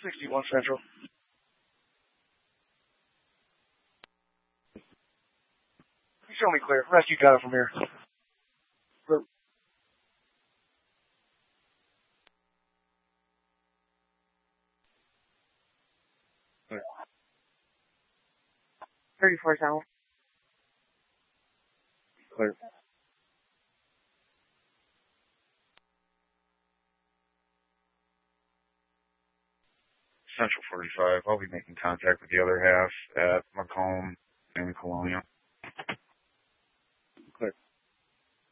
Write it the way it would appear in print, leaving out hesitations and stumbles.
61 Central. You show me clear. Rescue got it from here. Go. 34 South. Clear. Central 45. I'll be making contact with the other half at Macomb and Colonia.